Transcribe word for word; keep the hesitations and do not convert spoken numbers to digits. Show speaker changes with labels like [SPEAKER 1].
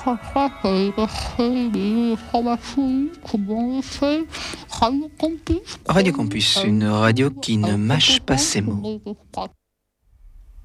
[SPEAKER 1] Radio Campus, une radio qui ne mâche pas ses mots.